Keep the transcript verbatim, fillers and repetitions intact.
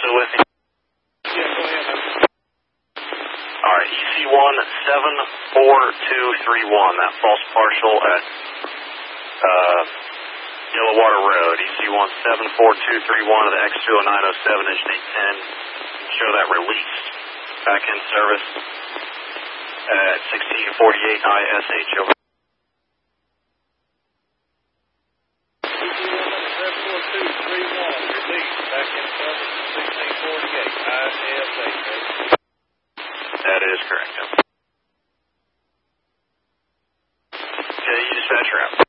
still with me? Yeah, go ahead. All right, E C one seven four two three one, that false partial at uh, Yellow Water Road. E C one seven four two three one of the X two oh nine oh seven, engine eight ten. Show that released back in service at sixteen forty-eight I S H. Over. seven four two three one, released back in service at sixteen forty-eight I S H. That is correct. Okay, you dispatcher out.